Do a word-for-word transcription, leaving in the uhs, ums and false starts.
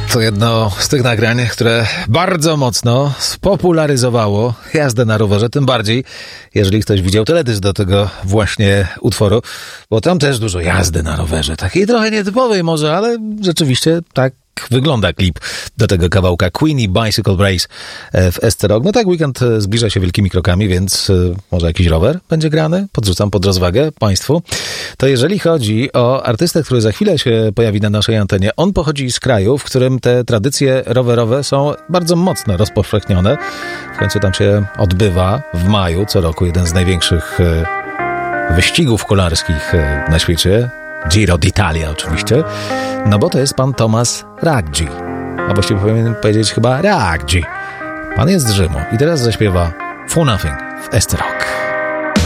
To jedno z tych nagrań, które bardzo mocno spopularyzowało jazdę na rowerze, tym bardziej, jeżeli ktoś widział teledysk do tego właśnie utworu, bo tam też dużo jazdy na rowerze, takiej trochę nietypowej może, ale rzeczywiście tak wygląda klip do tego kawałka Queen i Bicycle Race w Esce Rock. No tak, weekend zbliża się wielkimi krokami, więc może jakiś rower będzie grany? Podrzucam pod rozwagę Państwu. To jeżeli chodzi o artystę, który za chwilę się pojawi na naszej antenie, on pochodzi z kraju, w którym te tradycje rowerowe są bardzo mocno rozpowszechnione. W końcu tam się odbywa w maju co roku jeden z największych wyścigów kolarskich na świecie. Giro d'Italia oczywiście, no bo to jest pan Thomas Raggi, a właściwie powinien powiedzieć chyba Raggi. Pan jest z Rzymu i teraz zaśpiewa For Nothing w Esce Rock.